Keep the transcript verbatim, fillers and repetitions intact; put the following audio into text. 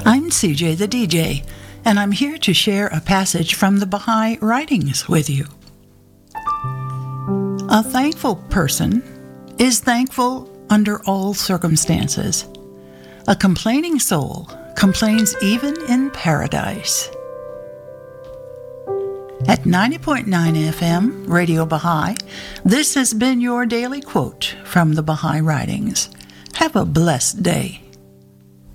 I'm C J the D J, and I'm here to share a passage from the Baha'i writings with you. A thankful person is thankful under all circumstances. A complaining soul complains even in paradise. At ninety point nine F M, Radio Baha'i, this has been your daily quote from the Baha'i writings. Have a blessed day.